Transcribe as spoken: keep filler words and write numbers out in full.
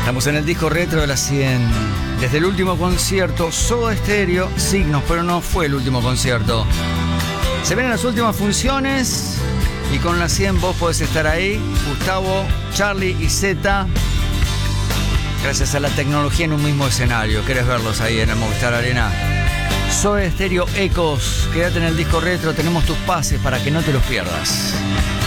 Estamos en el disco retro de las cien. Desde el último concierto, Soda Stereo, Signos, pero no fue el último concierto. Se vienen las últimas funciones y con las cien vos podés estar ahí. Gustavo, Charlie y Zeta. Gracias a la tecnología en un mismo escenario. ¿Querés verlos ahí en el Movistar Arena? Soda Stereo Ecos. Quédate en el disco retro. Tenemos tus pases para que no te los pierdas.